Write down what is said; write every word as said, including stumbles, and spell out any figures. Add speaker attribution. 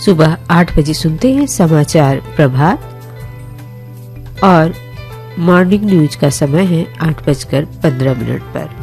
Speaker 1: सुबह आठ बजे सुनते हैं समाचार प्रभात और मॉर्निंग न्यूज का समय है आठ बजकर पंद्रह मिनट पर।